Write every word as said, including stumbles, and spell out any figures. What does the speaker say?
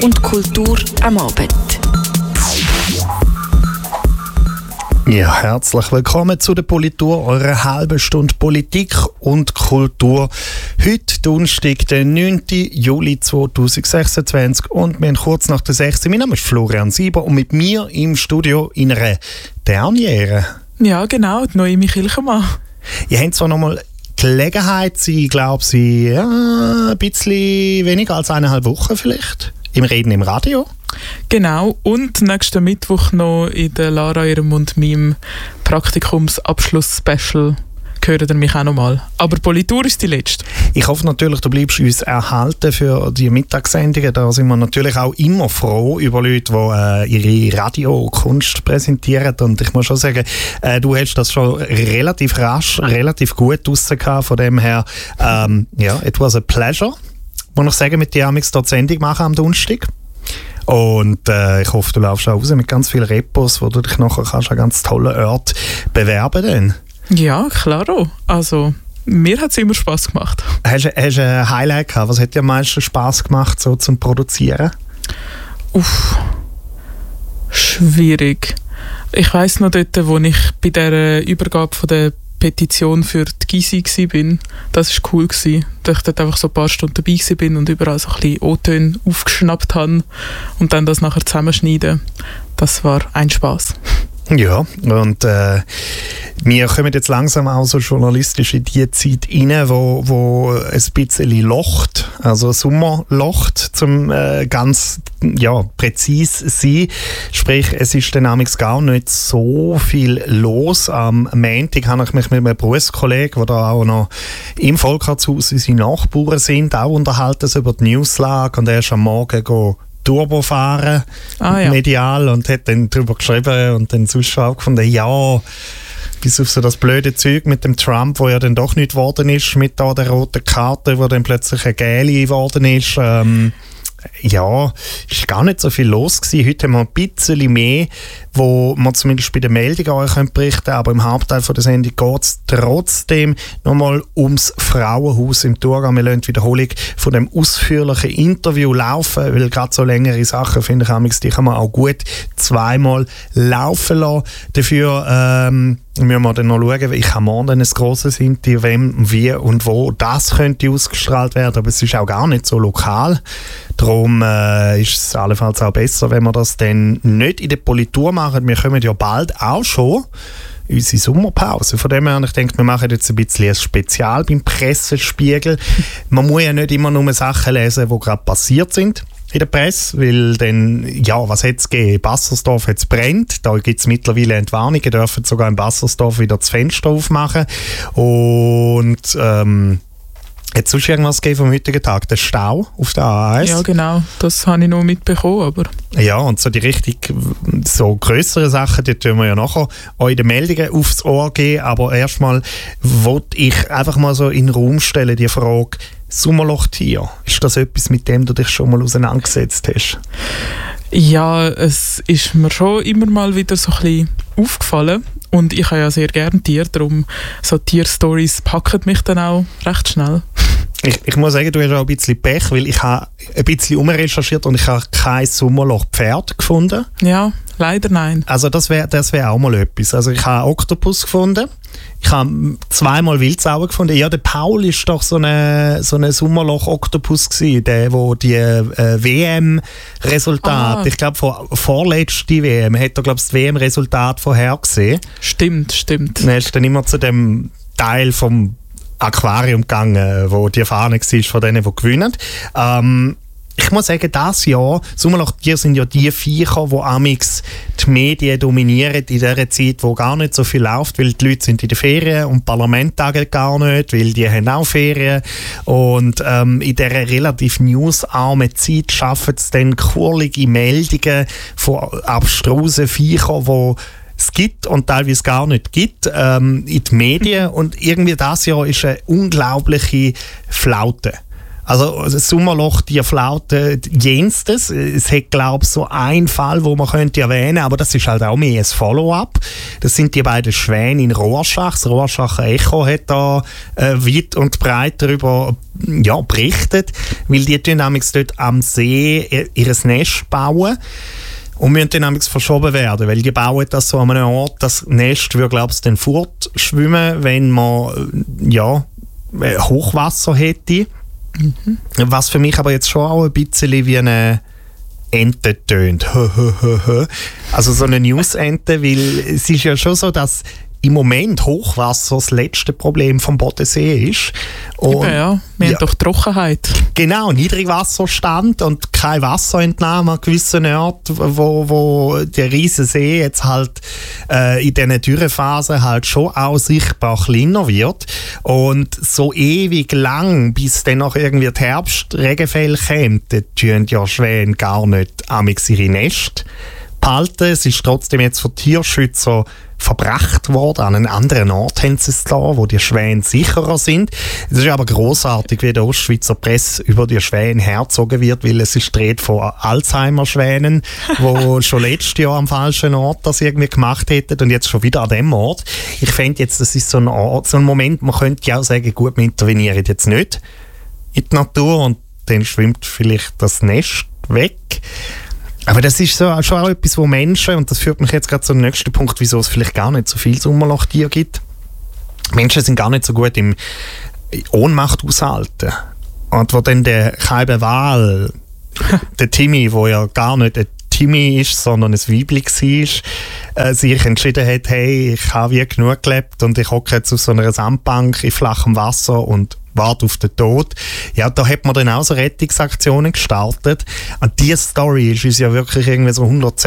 und Kultur am Abend. Ja, herzlich willkommen zu der Politur, eurer halben Stunde Politik und Kultur. Heute Donnerstag, der neunten Juli zweitausendsechsundzwanzig und wir haben kurz nach der sechs. Mein Name ist Florian Sieber und mit mir im Studio in einer Derniere. Ja, genau, die neue Michilchemann. Ihr habt zwar noch mal Gelegenheit, sie, glaube ich, ja, ein bisschen weniger als eineinhalb Wochen vielleicht, im Reden im Radio. Genau, und nächsten Mittwoch noch in der Lara, ihrem und meinem Praktikumsabschluss-Special hören ihr mich auch noch mal. Aber Politur ist die letzte. Ich hoffe natürlich, du bleibst uns erhalten für die Mittagssendungen. Da sind wir natürlich auch immer froh über Leute, die äh, ihre Radiokunst präsentieren. Und ich muss schon sagen, äh, du hast das schon relativ rasch, relativ gut rausgehauen. Von dem her, ähm, ja, it was a pleasure, muss ich sagen, mit dir am die Sendung machen am Donnerstag. Und äh, ich hoffe, du laufst auch raus mit ganz vielen Repos, wo du dich nachher kannst an ganz tollen Orten bewerben kannst. Ja, klaro. Also, mir hat es immer Spass gemacht. Hast du ein Highlight gehabt? Was hat dir am meisten Spass gemacht, so zum Produzieren? Uff, schwierig. Ich weiss noch dort, wo ich bei der Übergabe von der Petition für die Gysi war. Das war cool, dass ich dort einfach so ein paar Stunden dabei war und überall so ein bisschen O-Töne aufgeschnappt habe und dann das nachher zusammenschneiden. Das war ein Spass. Ja, und äh, wir kommen jetzt langsam auch so journalistisch in die Zeit rein, wo, wo ein bisschen locht, also Sommer locht, zum äh, ganz ja, präzise sein. Sprich, es ist dann amigs gar nicht so viel los. Am Montag habe ich mich mit einem Berufskollegen, der da auch noch im Volkshaus seine Nachbarn sind, auch unterhalten über die Newslage, und er ist am Morgen go Turbo fahren, ah, ja. medial, und hat dann darüber geschrieben und dann sonst auch gefunden, ja, bis auf so das blöde Zeug mit dem Trump, wo ja dann doch nicht geworden ist, mit da der roten Karte, wo dann plötzlich eine gelbe geworden ist. Ähm, ja, ist gar nicht so viel los gewesen. Heute haben wir ein bisschen mehr, wo man zumindest bei den Meldungen euch berichten können, aber im Hauptteil von der Sendung geht es trotzdem nochmal ums Frauenhaus im Thurgau. Wir lassen die Wiederholung von dem ausführlichen Interview laufen, weil gerade so längere Sachen, finde ich, die kann man auch gut zweimal laufen lassen. Dafür ähm, müssen wir dann noch schauen, ich habe morgen ein grosses Interview, wem, wie und wo das könnte ausgestrahlt werden, aber es ist auch gar nicht so lokal. Darum äh, ist es allenfalls auch besser, wenn wir das dann nicht in der Politur machen. Wir kommen ja bald auch schon unsere Sommerpause. Von dem her, ich denke, wir machen jetzt ein bisschen ein Spezial beim Pressespiegel. Man muss ja nicht immer nur Sachen lesen, die gerade passiert sind in der Presse, weil dann, ja, was hat es gegeben? Bassersdorf hat es brennt, da gibt es mittlerweile Entwarnungen, dürfen sogar in Bassersdorf wieder das Fenster aufmachen. Und ähm, hat es sonst irgendwas gegeben vom heutigen Tag? Der Stau auf der A eins? Ja, genau. Das habe ich noch mitbekommen. Aber ja, und so die richtig so grösseren Sachen, die tun wir ja nachher euch den Meldungen aufs Ohr geben. Aber erstmal wollte ich einfach mal so in den Raum stellen, die Frage, Sommerlochtier, ist das etwas, mit dem du dich schon mal auseinandergesetzt hast? Ja, es ist mir schon immer mal wieder so ein bisschen aufgefallen. Und ich habe ja sehr gerne Tiere, darum so Tierstories packen mich dann auch recht schnell. Ich, ich muss sagen, du hast auch ein bisschen Pech, weil ich habe ein bisschen umrecherchiert und ich habe kein Sommerloch-Pferd gefunden. Ja, leider nein. Also das wäre das wär auch mal etwas. Also ich habe einen Oktopus gefunden. Ich habe zweimal Wildsauer gefunden. Ja, der Paul ist doch so eine, so eine Sommerloch-Oktopus gewesen, der, wo die äh, W M-Resultate, ich glaube, vor vorletzte W M, hat er, glaube ich, das W M-Resultat vorhergesehen. Stimmt, stimmt. Dann ist dann immer zu dem Teil vom Aquarium gegangen, wo die Fahne war von denen, die gewinnen. Ähm, ich muss sagen, dieses Jahr, Sommerlochtiere sind ja die Viecher, die amix die Medien dominieren in dieser Zeit, wo gar nicht so viel läuft, weil die Leute sind in den Ferien und die Parlamente tagen gar nicht, weil die haben auch Ferien. Und ähm, in dieser relativ newsarmen Zeit schaffen es dann kurlige Meldungen von abstrusen Viechern, die es gibt und teilweise gar nicht gibt, ähm, in den Medien. Und irgendwie dieses Jahr ist eine unglaubliche Flaute. Also das Sommerloch, die Flaute jenstes. Es hat, glaube ich, so einen Fall, wo man könnte erwähnen, aber das ist halt auch mehr ein Follow-up. Das sind die beiden Schwäne in Rorschach. Das Rorschacher Echo hat da äh, weit und breit darüber ja, berichtet, weil die nämlich dort am See ihr Nest bauen. Und müssen dann nämlich verschoben werden, weil die bauen das so an einem Ort, das Nest würde, glaube ich, dann fortschwimmen, wenn man ja, Hochwasser hätte. Mhm. Was für mich aber jetzt schon auch ein bisschen wie eine Ente tönt. Also so eine News-Ente, weil es ist ja schon so, dass im Moment Hochwasser das letzte Problem vom Bodensee ist. Und, Eben, ja, wir ja, haben doch Trockenheit. Genau, Niedrigwasserstand und kein Wasserentnahme an gewissen Orten, wo, wo der riesige See jetzt halt äh, in diesen Dürrephasen halt schon auch sichtbar kleiner wird. Und so ewig lang, bis dann noch irgendwie die Herbstregenfälle kommen, tun ja Schwäne gar nicht amix ihre Nester behalten. Es ist trotzdem jetzt von Tierschützern verbracht worden. An einen anderen Ort haben sie es da, wo die Schwäne sicherer sind. Es ist aber grossartig, wie der Ostschweizer Presse über die Schwäne herzogen wird, weil es ist dreht von Alzheimer-Schwänen, die schon letztes Jahr am falschen Ort das irgendwie gemacht hätten und jetzt schon wieder an dem Ort. Ich fände jetzt, das ist so ein, Ort, so ein Moment, man könnte ja auch sagen, gut, wir intervenieren jetzt nicht in die Natur und dann schwimmt vielleicht das Nest weg. Aber das ist so, schon auch etwas, wo Menschen, und das führt mich jetzt gerade zum nächsten Punkt, wieso es vielleicht gar nicht so viel Sommerlochtiere gibt. Menschen sind gar nicht so gut im Ohnmacht aushalten. Und wo dann der Kaibe Wal, der Timmy, wo ja gar nicht ein Timmy ist, sondern ein Weibli war, äh, sich entschieden hat, hey, ich habe wie genug gelebt und ich hocke jetzt auf so einer Sandbank in flachem Wasser und warte auf den Tod. Ja, da hat man dann auch so Rettungsaktionen gestartet. Und diese Story ist uns ja wirklich irgendwie so hundertzehn